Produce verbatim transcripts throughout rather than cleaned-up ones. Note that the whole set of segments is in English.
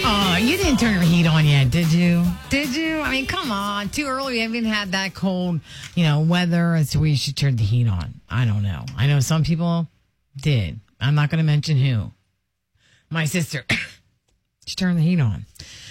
Oh, you didn't turn your heat on yet, did you? Did you? I mean, come on. Too early. We haven't even had that cold, you know, weather as to where you should turn the heat on. I don't know. I know some people did. I'm not going to mention who. My sister. She turned the heat on.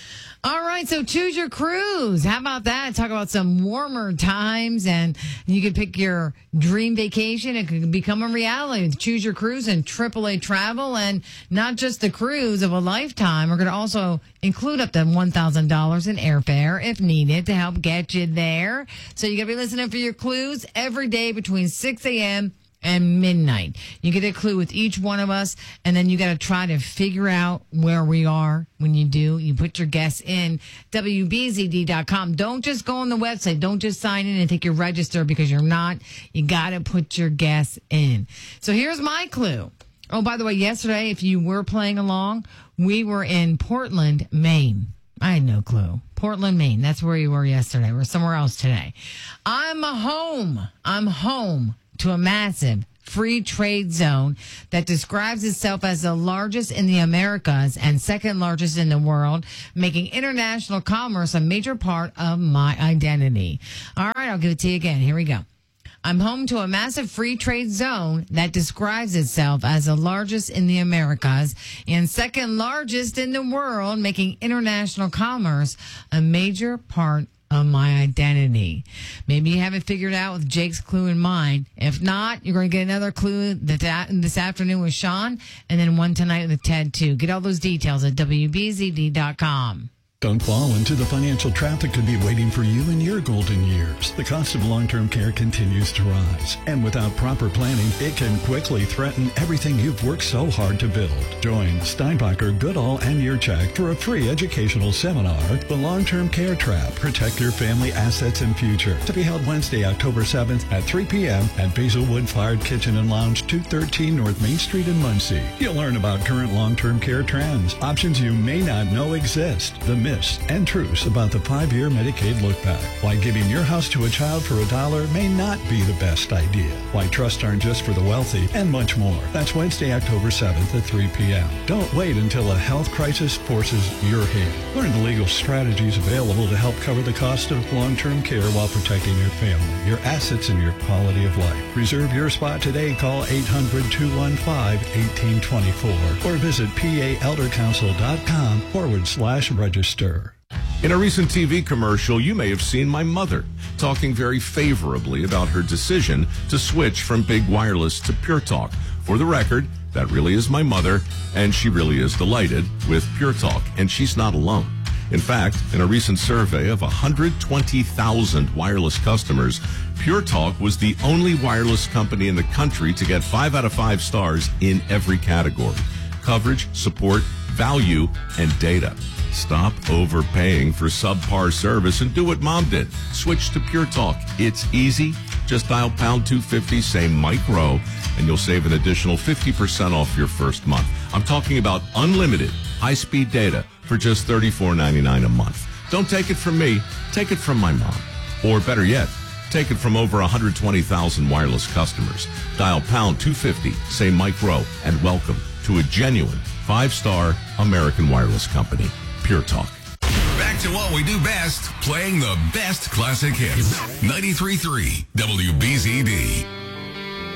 All right, so choose your cruise. How about that? Talk about some warmer times, and you can pick your dream vacation. It can become a reality. Choose your cruise and triple A Travel, and not just the cruise of a lifetime. We're going to also include up to one thousand dollars in airfare if needed to help get you there. So you got to be listening for your clues every day between six a.m. and midnight. You get a clue with each one of us, and then you got to try to figure out where we are. When you do, you put your guess in W B Z D dot com. Don't just go on the website. Don't just sign in and think you're registered because you're not. You got to put your guess in. So here's my clue. Oh, by the way, yesterday, if you were playing along, we were in Portland, Maine. I had no clue. Portland, Maine. That's where you were yesterday. We're somewhere else today. I'm home. I'm home to a massive free trade zone that describes itself as the largest in the Americas and second largest in the world, making international commerce a major part of my identity. All right, I'll give it to you again. Here we go. I'm home to a massive free trade zone that describes itself as the largest in the Americas and second largest in the world, making international commerce a major part of my identity. Maybe you haven't figured out with Jake's clue in mind. If not, you're going to get another clue that this afternoon with Sean, and then one tonight with Ted, too. Get all those details at W B Z D dot com. Don't fall into the financial trap that could be waiting for you in your golden years. The cost of long-term care continues to rise, and without proper planning, it can quickly threaten everything you've worked so hard to build. Join Steinbacher, Goodall, and Yurchak for a free educational seminar, The Long-Term Care Trap, Protect Your Family Assets and Future, to be held Wednesday, October seventh at three p.m. at Basilwood Fired Kitchen and Lounge, two thirteen North Main Street in Muncie. You'll learn about current long-term care trends, options you may not know exist, the myths and truths about the five-year Medicaid look-back, why giving your house to a child for a dollar may not be the best idea, why trusts aren't just for the wealthy, and much more. That's Wednesday, October seventh at three p.m. Don't wait until a health crisis forces your hand. Learn the legal strategies available to help cover the cost of long-term care while protecting your family, your assets, and your quality of life. Reserve your spot today. Call eight hundred, two one five, one eight two four or visit P A elder council dot com forward slash register. In a recent T V commercial, you may have seen my mother talking very favorably about her decision to switch from Big Wireless to Pure Talk. For the record, that really is my mother, and she really is delighted with Pure Talk, and she's not alone. In fact, in a recent survey of one hundred twenty thousand wireless customers, Pure Talk was the only wireless company in the country to get five out of five stars in every category: coverage, support, value, and data. Stop overpaying for subpar service and do what Mom did. Switch to Pure Talk. It's easy. Just dial pound two fifty, say micro, and you'll save an additional fifty percent off your first month. I'm talking about unlimited high-speed data for just thirty-four ninety-nine a month. Don't take it from me. Take it from my mom. Or better yet, take it from over one hundred twenty thousand wireless customers. Dial pound two fifty, say micro, and welcome to a genuine five-star American wireless company. Pure Talk. Back to what we do best, playing the best classic hits. ninety-three point three W B Z D.